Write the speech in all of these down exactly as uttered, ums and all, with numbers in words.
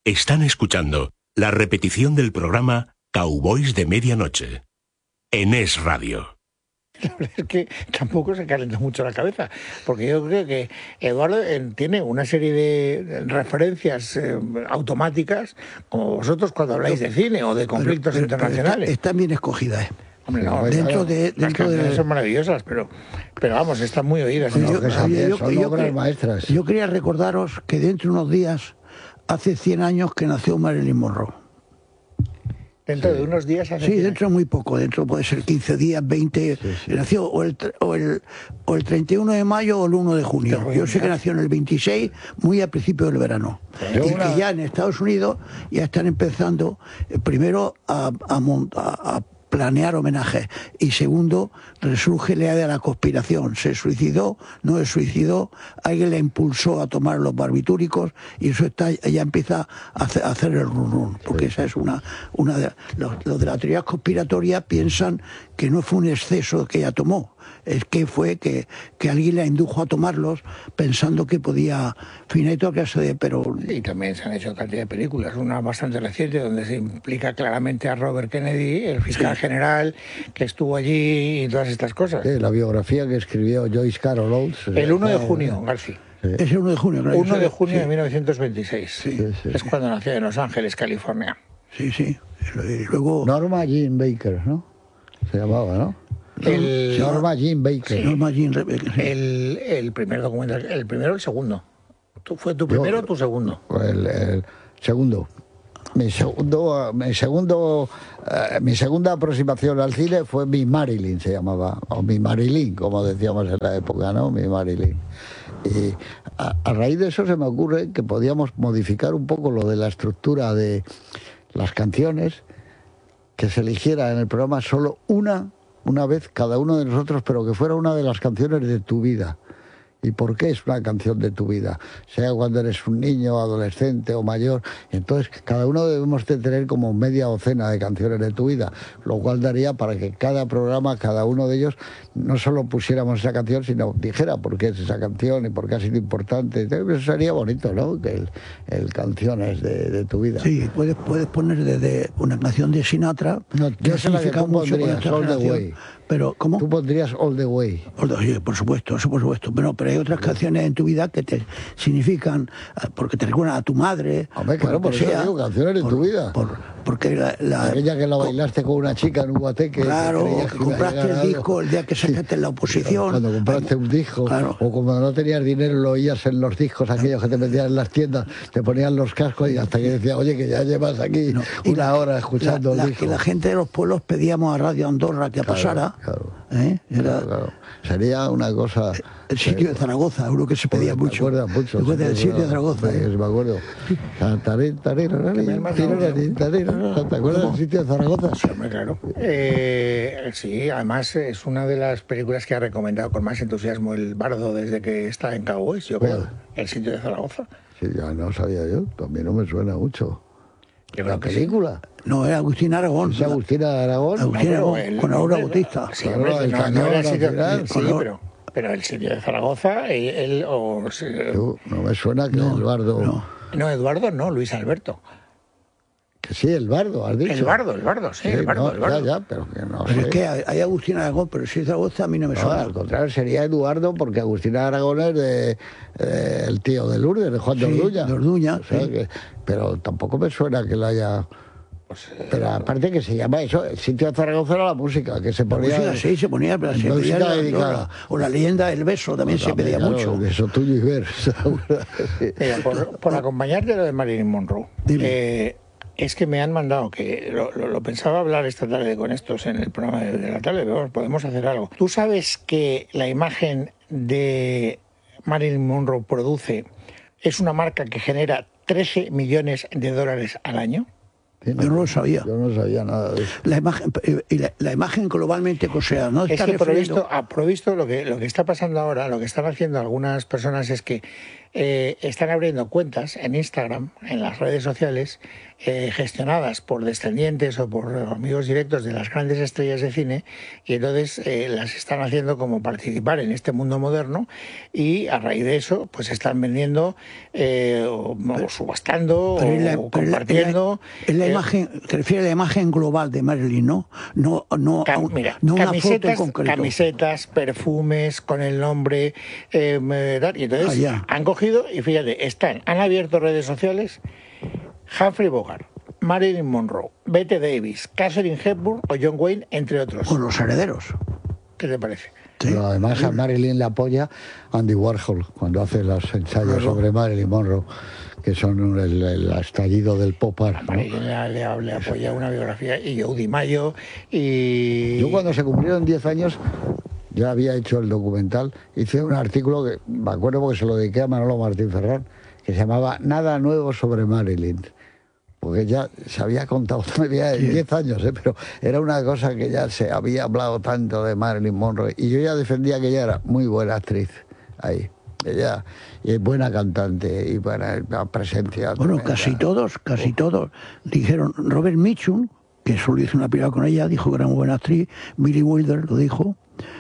Están escuchando la repetición del programa Cowboys de Medianoche en Es Radio. La verdad es que tampoco se calenta mucho la cabeza, porque yo creo que Eduardo eh, tiene una serie de referencias eh, automáticas, como vosotros cuando habláis de cine o de conflictos pero, pero, internacionales. Pero está, están bien escogidas, ¿eh? Hombre, no, dentro claro, de, las dentro canciones de... son maravillosas, pero, pero vamos, están muy oídas. Yo, ¿no? yo, yo, son yo, obras yo, maestras. Yo quería recordaros que dentro de unos días, hace cien años que nació Marilyn Monroe. Dentro sí. de unos días hace Sí, dentro de muy poco, dentro puede ser quince días, veinte, sí, sí. Nació o el, o, el, o el treinta y uno de mayo o el uno de junio. Yo sé que nació en el veintiséis, muy al principio del verano. Pero y una... que ya en Estados Unidos ya están empezando, eh, primero a, a, a, a planear homenajes y segundo, resurge la idea de la conspiración. Se suicidó, no se suicidó, alguien le impulsó a tomar los barbitúricos y eso está ya empieza a hacer, a hacer el run run, porque esa es una, una de los, los de la teoría conspiratoria piensan que no fue un exceso que ella tomó, es que fue que, que alguien la indujo a tomarlos pensando que podía, finito que se de, pero... Y también se han hecho cantidad de películas, una bastante reciente donde se implica claramente a Robert Kennedy, el fiscal sí. general que estuvo allí y todas estas cosas. Sí, la biografía que escribió Joyce Carol Oates. El uno de junio, García. Sí. Es el uno de junio. Claro, uno de junio sí. de mil novecientos veintiséis. Sí. Sí, sí. Es cuando nació en Los Ángeles, California. Sí, sí. Y luego... Norma Jean Baker, ¿no? Se llamaba, ¿no? El, Norma Jean Baker. Sí. Norma Jean Baker. Sí. El, el primer documental, el primero o el segundo. ¿Tú, ¿Fue tu primero Yo, o tu segundo? El, el segundo. Mi segundo, mi segundo, uh, mi segunda aproximación al cine fue Mi Marilyn, se llamaba, o Mi Marilyn, como decíamos en la época, ¿no? Mi Marilyn. Y a, a raíz de eso se me ocurre que podíamos modificar un poco lo de la estructura de las canciones, que se eligiera en el programa solo una, una vez cada uno de nosotros, pero que fuera una de las canciones de tu vida. ¿Y por qué es una canción de tu vida? Sea cuando eres un niño, adolescente o mayor. Entonces, cada uno debemos de tener como media docena de canciones de tu vida, lo cual daría para que cada programa, cada uno de ellos, no solo pusiéramos esa canción, sino dijera por qué es esa canción y por qué ha sido importante. Eso sería bonito, ¿no? Que el, el canciones de, de tu vida. Sí, puedes, puedes poner desde una canción de Sinatra, no, yo sé la que tú pondrías, All the Way. Pero, ¿cómo? Tú pondrías All the Way. All the Way, por supuesto, eso por supuesto. Pero, pero hay otras canciones en tu vida que te significan, porque te recuerdan a tu madre. Hombre, claro, por eso digo, canciones por, en tu vida. Por, porque la, la, aquella que la bailaste con una chica en un guateque. Claro, que, que compraste el disco el día que sacaste sí, en la oposición. Cuando compraste un disco, claro. O cuando no tenías dinero lo oías en los discos aquellos que te metían en las tiendas, te ponían los cascos y hasta que decías, oye, que ya llevas aquí no, una la, hora escuchando la, el la, disco. Que la gente de los pueblos pedíamos a Radio Andorra que claro, pasara. Claro, ¿eh? Era, claro, claro. Sería una cosa... El sitio de Zaragoza, uno que se pedía pues, mucho. Me acuerdo mucho. Después del sitio de Zaragoza. Sí, me acuerdo. ¿Te acuerdas del sitio de Zaragoza? Sí, hombre, claro. Eh, sí, además es una de las películas que ha recomendado con más entusiasmo el Bardo desde que está en Cowboys, yo creo. El sitio de Zaragoza. Sí, ya no sabía yo. También no me suena mucho. Yo ¿La película? Sí. No, era Agustín Aragón. ¿Es Agustina Aragón? Agustín no, Aragón, el, con Aura el, Bautista. Sí, claro, hombre, el no, cañón, no era el sitio, final, sí, pero, pero el sitio de Zaragoza, él, él o... Yo, no me suena que no, Eduardo... No. no, Eduardo no, Luis Alberto. Que sí, el Bardo, has dicho. El Bardo, el Bardo, sí, sí el Bardo, no, el Bardo. Ya, ya, pero que no Pero sé. es que hay Agustín Aragón, pero si es Zaragoza a mí no me suena. No, al contrario, sería Eduardo, porque Agustín Aragón es de, eh, el tío de Lourdes, de Juan sí, de Orduña. De Orduña, o sea, sí. que, pero tampoco me suena que lo haya... Pues, eh, pero aparte que se llama eso, el sitio de Zaragoza era la música, que se ponía... La música, sí, se ponía, pero se música pedía dedicada. La, o la leyenda del beso también no, se pedía claro, mucho. Eso tuyo y ver. Mira, por, por acompañarte lo de Marilyn Monroe, eh, es que me han mandado, que lo, lo, lo pensaba hablar esta tarde con estos en el programa de, de la tarde, pero podemos hacer algo. ¿Tú sabes que la imagen de Marilyn Monroe produce es una marca que genera trece millones de dólares al año? Sí, no, yo no lo sabía. Yo no sabía nada de eso. La imagen, y la, la imagen globalmente, o sea, no está es que referiendo... provisto, a provisto lo que, lo que está pasando ahora, lo que están haciendo algunas personas es que eh, están abriendo cuentas en Instagram, en las redes sociales, eh, gestionadas por descendientes o por amigos directos de las grandes estrellas de cine, y entonces eh, las están haciendo como participar en este mundo moderno, y a raíz de eso pues están vendiendo eh, o, o subastando o, la, o compartiendo. Es la, la eh, imagen, te refieres a la imagen global de Marilyn, ¿no? No, no, Cam, mira, no una camisetas, foto en concreto. Camisetas, perfumes con el nombre, eh, y entonces ah, ya. han cogido y fíjate, están, han abierto redes sociales. Humphrey Bogart, Marilyn Monroe, Bette Davis, Katharine Hepburn o John Wayne, entre otros. Con los herederos. ¿Qué te parece? Sí. Pero además a Marilyn le apoya Andy Warhol cuando hace los ensayos claro. sobre Marilyn Monroe, que son el, el estallido del pop art, ¿no? Marilyn le, le apoya una biografía, y Joe DiMaggio, y... Yo cuando se cumplieron diez años, ya había hecho el documental, hice un artículo que me acuerdo porque se lo dediqué a Manolo Martín Ferrán, que se llamaba Nada nuevo sobre Marilyn. Porque ya se había contado todavía en diez años, ¿eh? Pero era una cosa que ya se había hablado tanto de Marilyn Monroe, y yo ya defendía que ella era muy buena actriz ahí. Ella es buena cantante y buena presencia. Bueno, tremenda. casi todos, casi oh. todos dijeron. Robert Mitchum, que solo hizo una película con ella, dijo que era muy buena actriz. Billy Wilder lo dijo.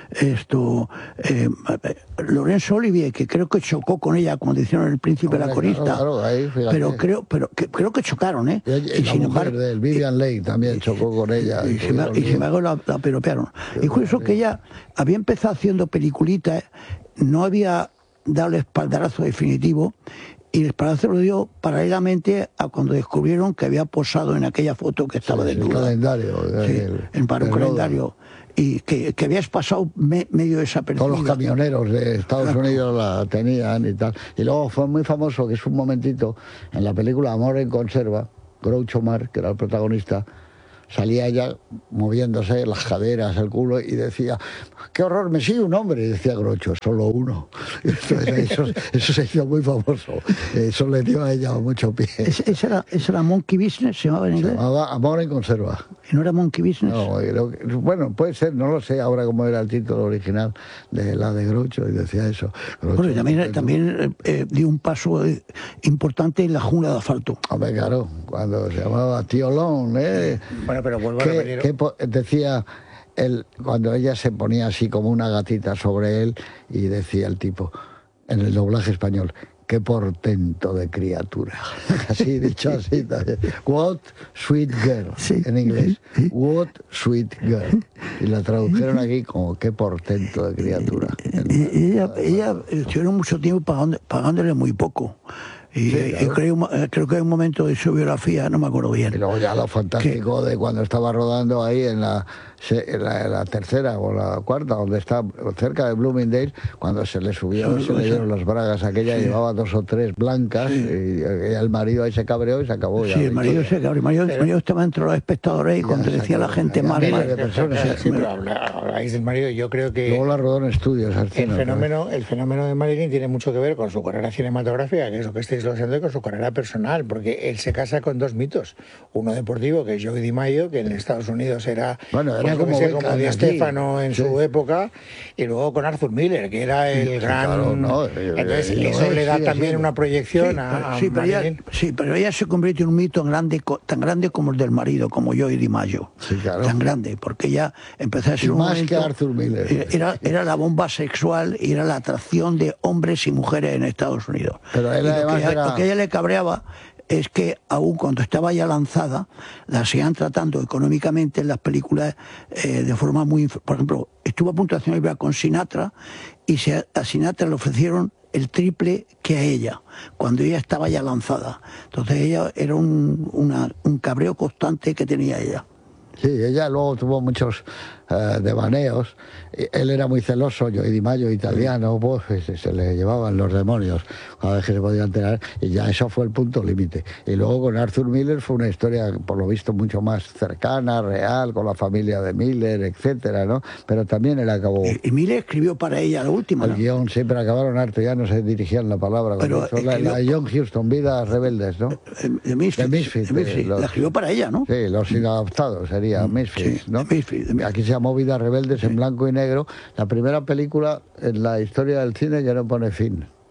Esto eh, Lorenzo Olivier, que creo que chocó con ella cuando hicieron El Príncipe de la Corista, claro, claro, ahí, pero creo pero que, creo que chocaron, ¿eh? Y, y, y sin embargo, del Vivian Leigh también chocó con ella. Y, y, sin, y sin embargo la, la peropearon. Y fue eso que ella había empezado haciendo peliculitas, no había dado el espaldarazo definitivo, y el espaldarazo lo dio paralelamente a cuando descubrieron que había posado en aquella foto que estaba sí, desnuda. El calendario. Sí, el, en para un calendario. Y que, que habías pasado me, medio desapercibido. Todos los camioneros de Estados claro. Unidos la tenían y tal. Y luego fue muy famoso, que es un momentito, en la película Amor en Conserva, Groucho Marx, que era el protagonista, salía ella moviéndose las caderas, el culo, y decía, qué horror, me sigue un hombre, y decía Groucho, solo uno. Entonces, eso, eso se hizo muy famoso, eso le dio a ella mucho pie. ¿Esa era, esa era Monkey Business, se llamaba en inglés? Se llamaba Amor en Conserva. ¿Y no era Monkey Business? No, creo que, bueno, puede ser, no lo sé ahora cómo era el título original de la de Groucho, y decía eso. Groucho, bueno, y también, también eh, dio un paso eh, importante en La jungla de asfalto. Hombre, claro, cuando se llamaba Tío Long, ¿eh? Bueno, pero vuelvo que, a repetir. Que decía, él, cuando ella se ponía así como una gatita sobre él, y decía el tipo, en el doblaje español, qué portento de criatura. Así, dicho así también. What sweet girl, sí, en inglés. Sí. What sweet girl. Y la tradujeron aquí como qué portento de criatura. Y ella, ella estuvieron mucho tiempo pagando, pagándole muy poco. Y, sí, claro. y creo, creo que hay un momento de su biografía, no me acuerdo bien. Y luego ya lo fantástico que, de cuando estaba rodando ahí en la, en la, en la tercera o la cuarta, donde está cerca de Bloomingdale, cuando se le subió, sí, se le dieron las bragas, aquella sí. llevaba dos o tres blancas, sí. y, y el marido ahí se cabreó y se acabó. Sí, ya, el marido se cabreó, el marido, el marido estaba entre los espectadores y cuando decía a la gente más... más de personas, sí, pero habláis del marido, yo creo que... Luego la rodó en estudios. El, cine, fenómeno, el fenómeno de Marilyn tiene mucho que ver con su carrera cinematográfica, que es lo que estáis haciendo, con su carrera personal, porque él se casa con dos mitos. Uno deportivo, que es Joe DiMaggio, que en Estados Unidos era, bueno, era pues, como, como Di Stéfano en sí. su época, y luego con Arthur Miller, que era el sí, gran... Claro, no, entonces yo, yo, eso yo, le da sí, también sí, una proyección sí, a, a sí, pero ella, sí, pero ella se convierte en un mito tan grande, tan grande como el del marido, como Joe DiMaggio. Sí, claro. Tan grande, porque ella empezó a ser y un más momento, que Arthur Miller. Era, era la bomba sexual y era la atracción de hombres y mujeres en Estados Unidos. Pero él y lo, además que ella, era... lo que a ella le cabreaba es que aún cuando estaba ya lanzada, la sigan tratando económicamente en las películas eh, de forma muy... Por ejemplo, estuvo a punto de hacer una película con Sinatra y se, a Sinatra le ofrecieron el triple que a ella, cuando ella estaba ya lanzada. Entonces ella era un, una, un cabreo constante que tenía ella. Sí, ella luego tuvo muchos uh, devaneos. Él era muy celoso, yo y DiMaggio italiano, pues se, se le llevaban los demonios cada vez que se podía enterar, y ya eso fue el punto límite. Y luego con Arthur Miller fue una historia, por lo visto, mucho más cercana, real, con la familia de Miller, etcétera, ¿no? Pero también él acabó... Y, y Miller escribió para ella la última, el ¿no? guión, sí, pero acabaron harto, ya no se dirigían la palabra. Pero la, la de John Huston, Vidas Rebeldes, ¿no? De Misfits. De Misfits, de Misfits. Los, la escribió para ella, ¿no? Sí, los inadaptados sería Misfits, sí, ¿no? De Misfits, de Misfits. Aquí se llamó Vidas Rebeldes, sí. En blanco y negro. La primera película en la historia del cine ya no pone fin.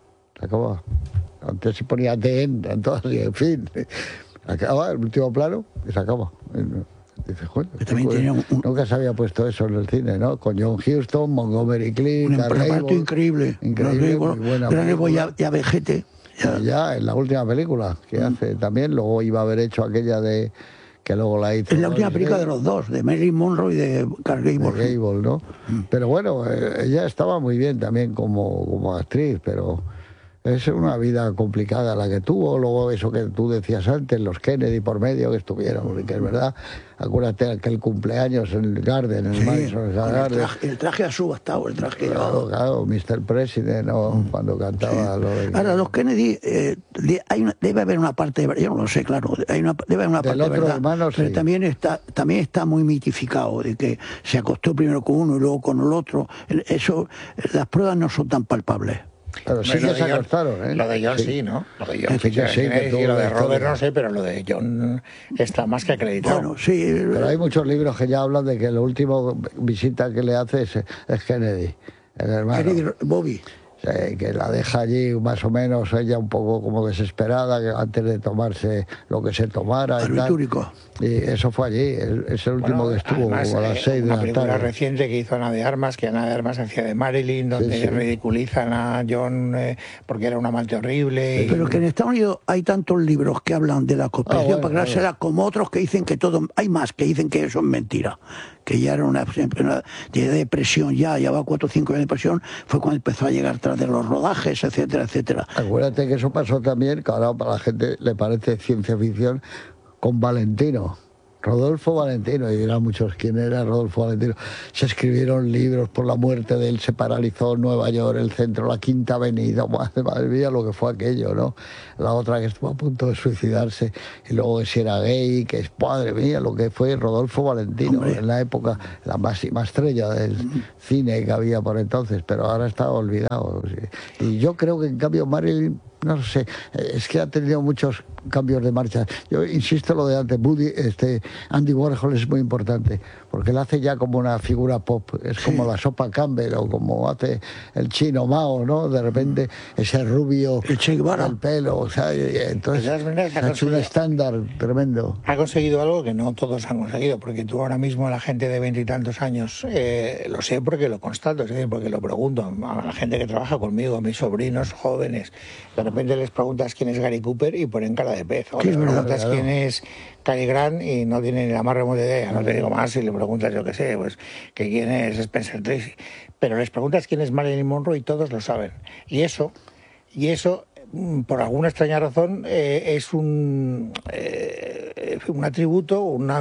se acababa. Antes se ponía The End, entonces, en fin, acaba el último plano y se acaba. Dice, joder, también pues, tenía un, nunca se había puesto eso en el cine, ¿no? Con John Huston, Montgomery Clint, un reparto increíble, increíble, muy buena película. Ya, ya vejete. Ya. ya en la última película que mm. hace también, luego iba a haber hecho aquella de que luego la hizo. Es la última película de los dos, de Marilyn Monroe y de Clark Gable. De Gable, ¿no? Mm. Pero bueno, ella estaba muy bien también como, como actriz, pero es una vida complicada la que tuvo. Luego eso que tú decías antes, los Kennedy por medio que estuvieron, que es verdad. Acuérdate aquel cumpleaños en el Garden, en el sí, Madison el Garden. traje, el traje ha subastado, el traje. Claro, claro, mister President, ¿no? Mm. Cuando cantaba. Sí. Lo de... Ahora, los Kennedy, eh, hay una, debe haber una parte, de, yo no lo sé, claro, hay una, debe haber una Del parte otro de verdad, hermano, pero sí. también está, también está muy mitificado, de que se acostó primero con uno y luego con el otro. Eso, las pruebas no son tan palpables. Pero sí que se acostaron, ¿eh? Lo de John sí, sí, ¿no? Lo de John sí, que sí, que y lo de Robert no sé, pero lo de John está más que acreditado. Bueno, sí. Pero hay muchos libros que ya hablan de que la última visita que le hace es, es Kennedy, el hermano. Kennedy, Bobby. Sí, que la deja allí más o menos ella un poco como desesperada que antes de tomarse lo que se tomara y tal. Y eso fue allí, es el último bueno, que estuvo además, a las seis eh, de la tarde. Una película reciente que hizo Ana de Armas, que Ana de Armas hacía de Marilyn, donde sí, sí. ridiculizan a John eh, porque era un amante horrible. Sí, y... Pero que en Estados Unidos hay tantos libros que hablan de la conspiración ah, bueno, para creársela, bueno. como otros que dicen que todo, hay más que dicen que eso es mentira. Que ya era una, una de depresión, ya llevaba cuatro o cinco años de depresión, fue cuando empezó a llegar tras de los rodajes, etcétera, etcétera. Acuérdate que eso pasó también, que ahora para la gente le parece ciencia ficción, con Valentino. Rodolfo Valentino, y dirán muchos quién era Rodolfo Valentino. Se escribieron libros por la muerte de él, se paralizó Nueva York, el centro, la Quinta Avenida, madre, madre mía lo que fue aquello, ¿no? La otra que estuvo a punto de suicidarse, y luego que si era gay, que es, madre mía, lo que fue Rodolfo Valentino, hombre, en la época, la máxima estrella del cine que había por entonces, pero ahora está olvidado. ¿Sí? Y yo creo que en cambio Marilyn, no lo sé, es que ha tenido muchos cambios de marcha. Yo insisto lo de antes, Woody, este, Andy Warhol es muy importante, porque él hace ya como una figura pop, es sí. como la sopa Campbell o como hace el chino Mao, ¿no? De repente ese rubio, el Che Guevara, el pelo, o sea, entonces ha hecho un estándar tremendo. Ha conseguido algo que no todos han conseguido, porque tú ahora mismo a la gente de veintitantos años, eh, lo sé porque lo constato, es decir, porque lo pregunto a la gente que trabaja conmigo, a mis sobrinos jóvenes, de repente les preguntas quién es Gary Cooper y ponen cara de pez, o les preguntas claro. quién es Cary Grant y no tienen ni la más remota idea, no te digo más si le preguntas yo qué sé, pues que quién es Spencer Tracy, pero les preguntas quién es Marilyn Monroe y todos lo saben, y eso, y eso por alguna extraña razón eh, es un eh, un atributo, una,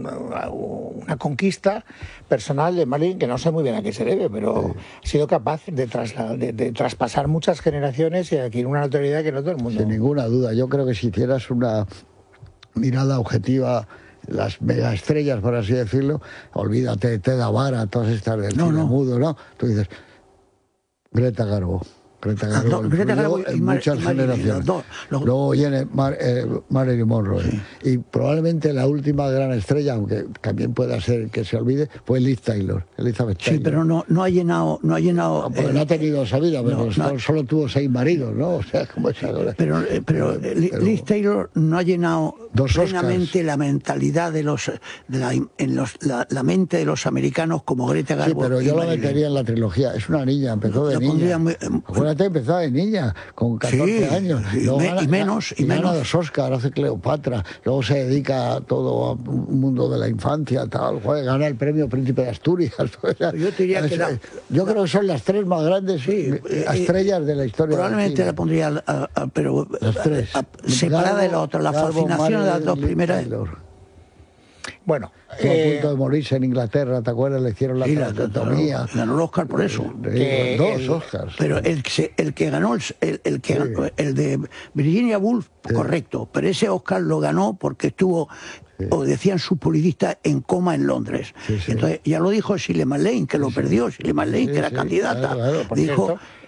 una conquista personal de Marilyn que no sé muy bien a qué se debe, pero sí. ha sido capaz de, trasladar, de, de traspasar muchas generaciones y adquirir una notoriedad que no todo el mundo. Sin ninguna duda, yo creo que si hicieras una mirada objetiva, las megaestrellas, por así decirlo, olvídate de Teda Vara, todas estas del no, cine no. mudo, ¿no? Tú dices, Greta Garbo. Greta Garbo, no, Greta Garbo en Mar muchas generaciones. Dos, los... Luego viene Mar, eh, Marilyn Monroe. Sí. Y probablemente la última gran estrella, aunque también pueda ser que se olvide, fue Liz Taylor, Elizabeth Taylor. Sí, pero no, no ha llenado... No ha llenado no, eh, no ha tenido esa vida, pero no, no. solo tuvo seis maridos, ¿no? O sea, como esa... Pero, eh, pero, pero Liz Taylor no ha llenado dos plenamente Oscars. La mentalidad de los... De la, en los la, la mente de los americanos como Greta Garbo. Sí, pero yo la metería en la trilogía. Es una niña, empezó no, de niña. Muy, Acuérdate, empezó de niña, con catorce sí, años. Y, me, gana, y menos, y, y menos. Gana dos Oscars, hace Cleopatra, luego se dedica a todo a un mundo de la infancia, tal, gana el premio Príncipe de Asturias. Yo te diría que la, yo creo que son las tres más grandes sí, estrellas de la historia. Probablemente la pondría, a, a, pero las tres. A, a, separada de la otra, la Garbo, fascinación de las dos primeras. Taylor. Bueno, estuvo eh, a punto de morirse en Inglaterra, ¿te acuerdas? Le hicieron la traqueotomía. Ganó el Oscar por eso. Que dos el, Oscars. Pero el, el que ganó, el, el, que sí. ganó, el de Virginia Woolf, sí. correcto, pero ese Oscar lo ganó porque estuvo, sí. o decían sus publicistas, en coma en Londres. Sí, sí. Entonces, ya lo dijo Shirley MacLaine, que lo sí, perdió, Shirley MacLaine, sí, que era sí, candidata. Claro, claro. Dijo... Cierto,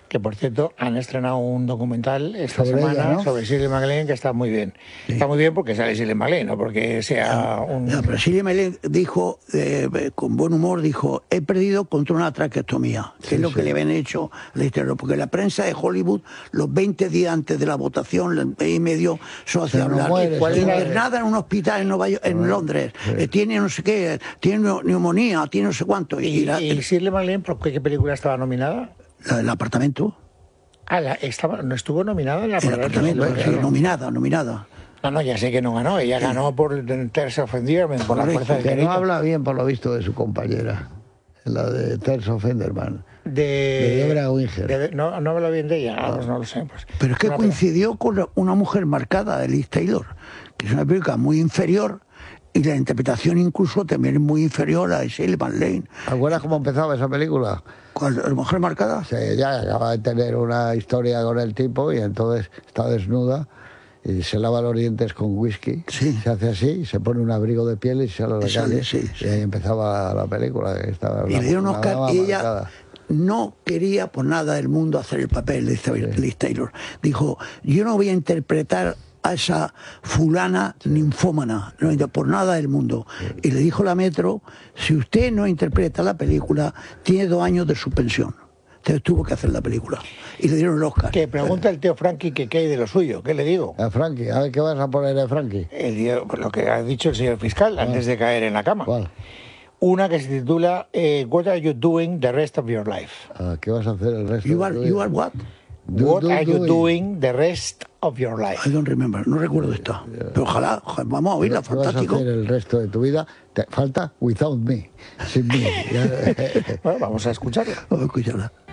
que por cierto han estrenado un documental esta Sobre semana ella, ¿no? sobre Shirley MacLaine, que está muy bien. Sí. Está muy bien porque sale Shirley MacLaine, no porque sea un... No, pero Shirley MacLaine dijo, eh, con buen humor, dijo, he perdido contra una traqueostomía, que Sí, es lo sí. que le habían hecho a la historia, porque la prensa de Hollywood, los veinte días antes de la votación, el mes y medio, solo hacía Se nos hablar. muere, ¿cuál Y era? internada en un hospital en, Nueva York, en Londres, Sí. eh, tiene no sé qué, tiene neu- neumonía, tiene no sé cuánto. Y, ¿Y, la- y Shirley MacLaine por qué, qué película estaba nominada? la- el apartamento, Ah, la, estaba, no estuvo nominada en la el apartamento, Hombre, sí, claro. nominada, nominada. No, no, ya sé que no ganó. Ella ganó por Terms of Endearment, por la Correcto, fuerza del Que no cariño. habla bien, por lo visto, de su compañera, la de Terence of Enderman. De, de Deborah Winger. de- no, no hablo bien de ella. Ah, pues no lo sé. Pues. Pero es que Una coincidió con una mujer marcada, de Liz Taylor, que es una película muy inferior y la interpretación incluso también es muy inferior a Shirley MacLaine. ¿Te acuerdas cómo empezaba esa película? ¿Cuál, la mujer marcada? Sí, ella acaba de tener una historia con el tipo y entonces está desnuda y se lava los dientes con whisky. Sí. Se hace así, se pone un abrigo de piel y sale a la Y sale, calle. sí, Y sí. ahí empezaba la película. Que estaba Y una- le dieron una Oscar dama y ella marcada. no quería por nada del mundo hacer el papel de Liz Liz Taylor. Dijo, yo no voy a interpretar a esa fulana ninfómana, no, por nada del mundo. Y le dijo la Metro, si usted no interpreta la película, tiene dos años de suspensión. Entonces tuvo que hacer la película. Y le dieron el Oscar. Que pregunta el tío Frankie que qué hay de lo suyo. ¿Qué le digo? A Frankie, a ver qué vas a poner a Frankie. El día- lo que ha dicho el señor fiscal antes de caer en la cama. ¿Cuál? Una que se titula eh, What are you doing the rest of your life? Ah, ¿qué vas a hacer el resto You de are, tu you vida? are what? Do- What do- are you doing. doing the rest of your life? I don't remember, no recuerdo esto. Pero ojalá, ojalá, vamos a oírla, ¿Qué vas a fantástico. hacer el resto de tu vida? Te falta Without Me, sin mí. Ya- Bueno, vamos a escucharla. Vamos a escucharla.